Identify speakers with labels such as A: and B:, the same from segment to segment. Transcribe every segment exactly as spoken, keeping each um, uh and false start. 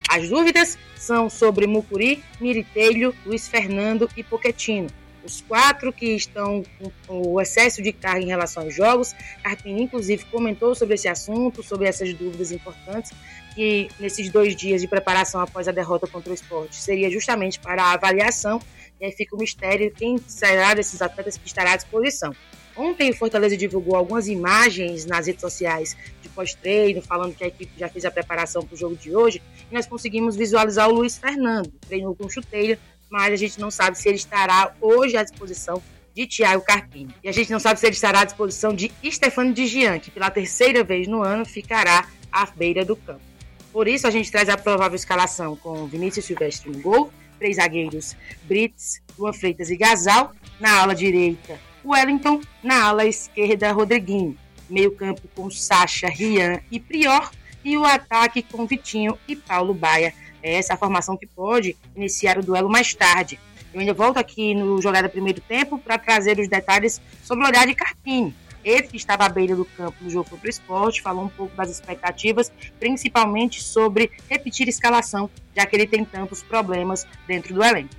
A: As dúvidas são sobre Mucuri, Miritelho, Luiz Fernando e Pochettino. Os quatro que estão com o excesso de carga em relação aos jogos. Carpini, inclusive, comentou sobre esse assunto, sobre essas dúvidas importantes, que nesses dois dias de preparação após a derrota contra o Sport seria justamente para a avaliação, e aí fica o mistério quem será desses atletas que estará à disposição. Ontem o Fortaleza divulgou algumas imagens nas redes sociais de pós-treino, falando que a equipe já fez a preparação para o jogo de hoje, e nós conseguimos visualizar o Luiz Fernando, treinou com chuteira, mas a gente não sabe se ele estará hoje à disposição de Thiago Carpini. E a gente não sabe se ele estará à disposição de Stefano Di Gian, que pela terceira vez no ano ficará à beira do campo. Por isso a gente traz a provável escalação com Vinícius Silvestre no gol, três zagueiros, Brits, Luan Freitas e Gasal, na ala direita, Wellington, na ala esquerda, Rodriguinho, meio campo com Sacha, Rian e Prior, e o ataque com Vitinho e Paulo Baia. É essa a formação que pode iniciar o duelo mais tarde. Eu ainda volto aqui no Jogada Primeiro Tempo para trazer os detalhes sobre o olhar de Carpini. Ele que estava à beira do campo no jogo contra o Sport, falou um pouco das expectativas, principalmente sobre repetir a escalação, já que ele tem tantos problemas dentro do elenco.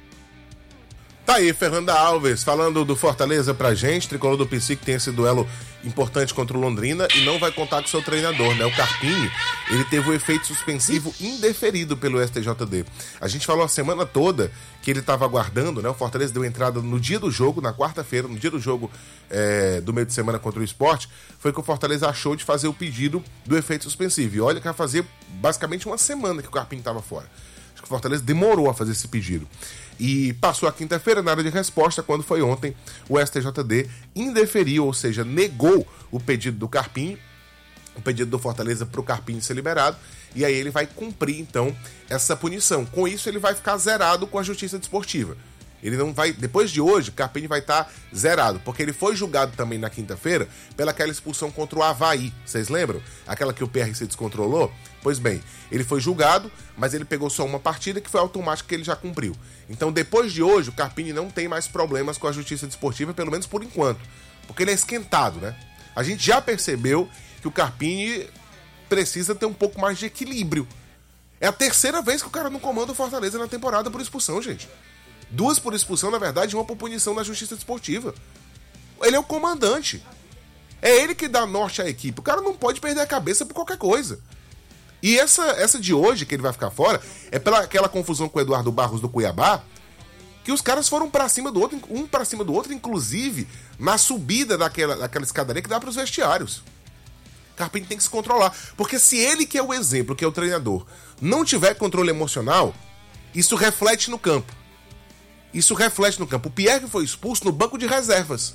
B: Tá aí, Fernanda Alves, falando do Fortaleza pra gente, tricolor do P S I que tem esse duelo importante contra o Londrina e não vai contar com seu treinador, né? O Carpini, ele teve o efeito suspensivo indeferido pelo S T J D. A gente falou a semana toda que ele estava aguardando, né? O Fortaleza deu entrada no dia do jogo, na quarta-feira, no dia do jogo é, do meio de semana contra o Sport, foi que o Fortaleza achou de fazer o pedido do efeito suspensivo. E olha que vai fazer basicamente uma semana que o Carpini estava fora. Acho que o Fortaleza demorou a fazer esse pedido. E passou a quinta-feira na área de resposta, quando foi ontem o S T J D indeferiu, ou seja, negou o pedido do Carpini, o pedido do Fortaleza para o Carpini ser liberado, e aí ele vai cumprir, então, essa punição. Com isso, ele vai ficar zerado com a Justiça Desportiva. Ele não vai, depois de hoje, Carpini vai estar zerado, porque ele foi julgado também na quinta-feira pelaquela expulsão contra o Avaí, vocês lembram? Aquela que o P R C descontrolou? Pois bem, ele foi julgado, mas ele pegou só uma partida que foi automática que ele já cumpriu. Então, depois de hoje, o Carpini não tem mais problemas com a Justiça Desportiva, pelo menos por enquanto, porque ele é esquentado, né? A gente já percebeu que o Carpini precisa ter um pouco mais de equilíbrio. É a terceira vez que o cara não comanda o Fortaleza na temporada por expulsão, gente. Duas por expulsão, na verdade, e uma por punição na Justiça Desportiva. Ele é o comandante. É ele que dá norte à equipe. O cara não pode perder a cabeça por qualquer coisa. E essa, essa de hoje, que ele vai ficar fora, é pela aquela confusão com o Eduardo Barros do Cuiabá, que os caras foram pra cima do outro, um pra cima do outro, inclusive na subida daquela, daquela escadaria que dá pros vestiários. Carpini tem que se controlar. Porque se ele, que é o exemplo, que é o treinador, não tiver controle emocional, isso reflete no campo. Isso reflete no campo. O Pierre foi expulso no banco de reservas,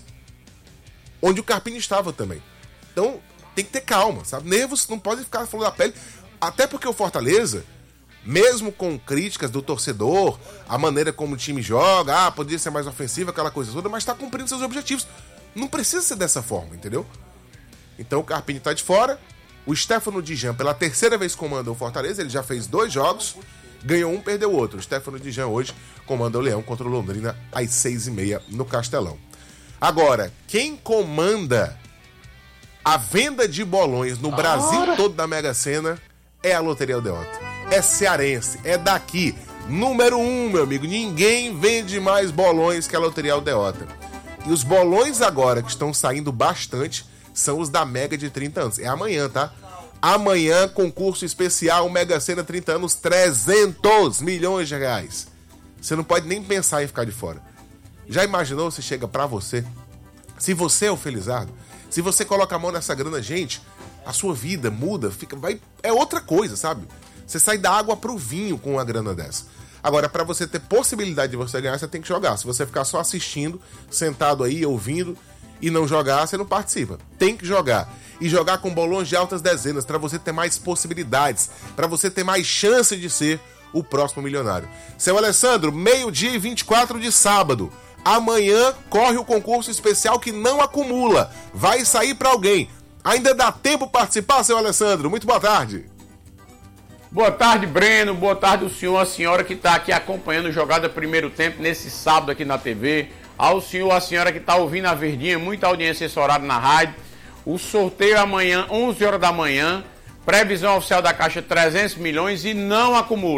B: onde o Carpini estava também. Então, tem que ter calma, sabe? Nervos não podem ficar falando da pele. Até porque o Fortaleza, mesmo com críticas do torcedor, a maneira como o time joga, ah, poderia ser mais ofensivo, aquela coisa toda, mas está cumprindo seus objetivos. Não precisa ser dessa forma, entendeu? Então o Carpini está de fora. O Stefano Di Gian, pela terceira vez, comanda o Fortaleza. Ele já fez dois jogos, ganhou um, perdeu o outro. O Stefano Di Gian hoje comanda o Leão contra o Londrina às seis e meia no Castelão. Agora, quem comanda a venda de bolões no Brasil Ora. todo da Mega Sena é a Loteria Aldeota. É cearense, é daqui. Número um, meu amigo. Ninguém vende mais bolões que a Loteria Aldeota. E os bolões agora que estão saindo bastante são os da Mega de trinta anos. É amanhã, tá? Amanhã, concurso especial Mega Sena trinta anos, trezentos milhões de reais. Você não pode nem pensar em ficar de fora. Já imaginou se chega pra você? Se você é o Felizardo, se você coloca a mão nessa grana, gente, a sua vida muda, fica, vai, é outra coisa, sabe? Você sai da água pro vinho com uma grana dessa. Agora, pra você ter possibilidade de você ganhar, você tem que jogar. Se você ficar só assistindo, sentado aí, ouvindo, e não jogar, você não participa. Tem que jogar. E jogar com bolões de altas dezenas, pra você ter mais possibilidades, pra você ter mais chance de ser o próximo milionário. Seu Alessandro, meio-dia e vinte e quatro de sábado. Amanhã corre o concurso especial que não acumula. Vai sair pra alguém. Ainda dá tempo participar, seu Alessandro? Muito boa tarde.
C: Boa tarde, Breno. Boa tarde, o senhor, a senhora que está aqui acompanhando o Jogada Primeiro Tempo nesse sábado aqui na T V. Ao senhor, a senhora que está ouvindo a Verdinha, muita audiência esse horário na rádio. O sorteio amanhã, onze horas da manhã. Previsão oficial da Caixa trezentos milhões e não acumula.